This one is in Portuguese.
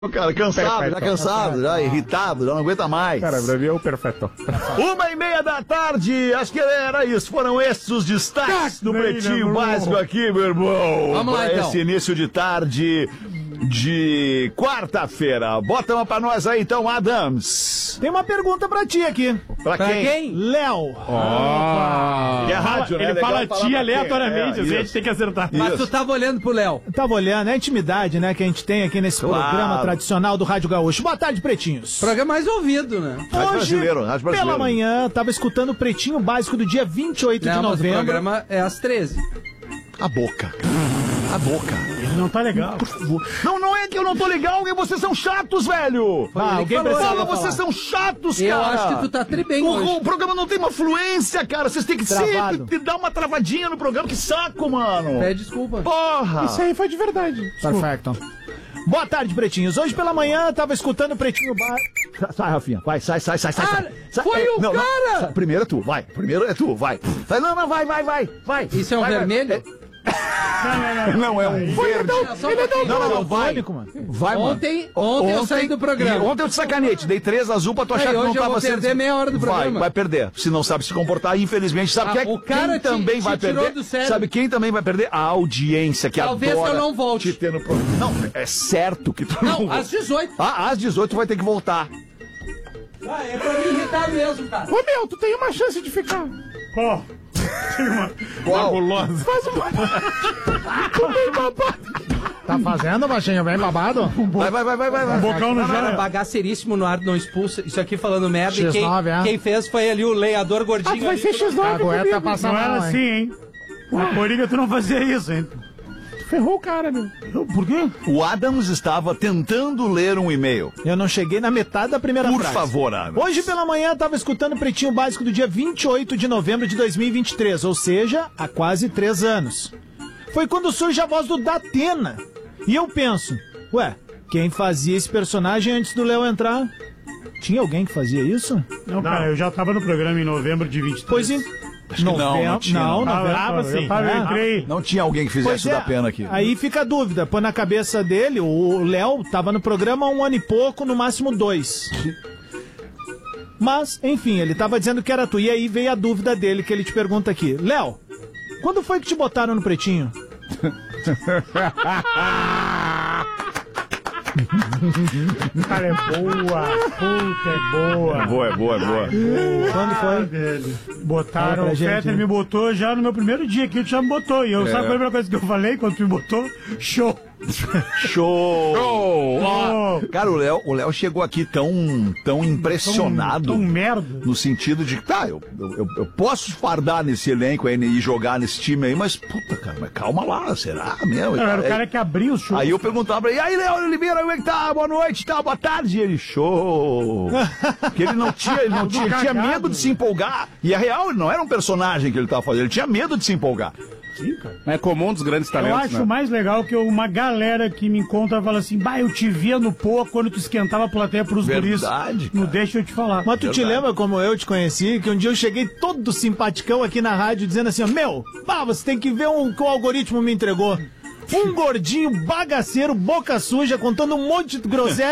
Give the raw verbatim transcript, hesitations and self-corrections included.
Cara, cansado, Perfeito. já cansado, já irritado, já não aguenta mais. Cara, pra mim é o perfeito. Uma e meia da tarde, acho que era isso. Foram esses os destaques do Pretinho Básico aqui, meu irmão. Vamos lá, então. Esse início de tarde de quarta-feira. Bota uma pra nós aí, então, Adams. Tem uma pergunta pra ti aqui. Pra, Pra quem? quem? Léo. Oh. Que é rádio, né? Ele Legal fala falar tia pra aleatoriamente, quem? assim, É, a gente tem que acertar. Mas Isso. tu tava olhando pro Léo. Tava olhando, é a intimidade, né, que a gente tem aqui nesse Claro. programa tradicional do Rádio Gaúcho. Boa tarde, pretinhos. Programa mais ouvido, né? Rádio brasileiro, rádio brasileiro. Pela manhã, tava escutando o Pretinho Básico do dia vinte e oito Não, de mas o novembro. programa é às treze. A boca. A boca. Ele não tá legal. Não, não é que eu não tô legal, é que vocês são chatos, velho. Foi Ah, ele que alguém falou, precisava Fala, eu ia vocês falar. são chatos, Eu cara. acho que tu tá tri bem O, hoje. o programa não tem uma fluência, cara. Vocês têm que Travado. sempre dar uma travadinha no programa. Que saco, mano. Pede desculpa. Porra. Isso aí foi de verdade. Perfeito. Boa tarde, Pretinhos. Hoje pela manhã, tava escutando o Pretinho Básico. Sai, Rafinha. Vai, sai, sai, sai, sai. Ah, sai. Sai. foi o não, não, cara! sai. Primeiro é tu, vai. Primeiro é tu, vai. Sai, não, não, vai, vai, vai. Vai. Isso é um Vai, vai. vermelho? Não, é um verde. Só um pouquinho. Não, não, não, vai. Fônico, mano. Vai, mano. Ontem, ontem, eu saí do programa. Ontem eu te sacanei, te dei três azul pra tu achar Aí, que não hoje eu tava vou sendo... perder meia hora do Vai, programa. vai perder. Se não sabe se comportar, infelizmente, sabe Ah, quem, é- o cara quem te- também te vai tirou perder? do sério. Sabe quem também vai perder? A audiência, que Talvez adora eu não volte. te ter no programa. Não, é certo que tu não... Não, às dezoito. Ah, às dezoito tu vai ter que voltar. Ah, é pra me irritar mesmo, cara. Ô, meu, tu tem uma chance de ficar. Ó. Tem uma... Qual? Gulosa. Faz uma... Tá fazendo, baixinho? Bem babado? Vai, vai, vai, vai, vai. vai. Bocão no Cara, já. bagaceríssimo no ar, não expulsa. Isso aqui falando merda. E X nove, quem, é? quem fez foi ali o lenhador Ah, gordinho. tu vai ali. ser X nove Aguenta comigo. passar Não mal, era hein? assim, hein? Na Coringa tu não fazia isso, hein? Tu ferrou o cara, meu. Por quê? O Adams estava tentando ler um e-mail. Eu não cheguei na metade da primeira Por frase. favor, Adams. Hoje pela manhã, tava escutando o Pretinho Básico do dia vinte e oito de novembro de dois mil e vinte e três, ou seja, há quase três anos. Foi quando surge a voz do Datena. E eu penso, ué, quem fazia esse personagem antes do Léo entrar? Tinha alguém que fazia isso? Não, cara, eu já tava no programa em novembro de vinte e três. Pois em... que não, não tinha, não, não. novembro, Ah, sim. eu, tava, eu É. entrei. Não tinha alguém que fizesse Pois é, da pena aqui. aí fica a dúvida, põe na cabeça dele, o Léo tava no programa há um ano e pouco, no máximo dois. Mas, enfim, ele tava dizendo que era tu, e aí veio a dúvida dele, que ele te pergunta aqui. Léo, quando foi que te botaram no Pretinho? Cara, é boa. Puta, é boa. Boa, é boa, é boa. Quando Ah, foi? velho. Fala Botaram, pra o gente, Fetter né? me botou já no meu primeiro dia aqui, tu já me botou. E eu, sabe qual é a primeira coisa que eu falei quando tu me botou? Show. Show! Ó, Oh. cara, o Léo, o Léo chegou aqui tão, tão impressionado. Tão, tão merda. No sentido de que, tá, eu, eu, eu posso fardar nesse elenco aí e jogar nesse time aí, mas, puta, cara, mas calma lá, será mesmo? Não, era o Aí- cara que abriu o show. Aí eu perguntava pra ele, e aí, Léo Oliveira, como é que tá? Boa noite, tá? Boa tarde. E ele, show. Porque ele não tinha, ele não tinha, ele tinha cagado. medo de se empolgar. E a real, ele não era um personagem que ele tava fazendo, ele tinha medo de se empolgar. Sim, cara. É comum dos grandes Eu talentos, acho né? mais legal que eu- uma galera que me encontra fala assim, bah, eu te via no pô quando tu esquentava a plateia pros guris. Verdade, Não cara. deixa eu te falar. Mas tu te Verdade. lembra como eu te conheci? Que um dia eu cheguei todo simpaticão aqui na rádio dizendo assim, ó, meu, pá, você tem que ver o que o algoritmo me entregou. Um gordinho bagaceiro, boca suja, contando um monte de groselha.